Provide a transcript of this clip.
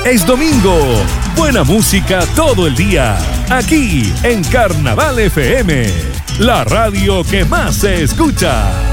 es domingo. Buena música todo el día. Aquí en Carnaval FM, la radio que más se escucha.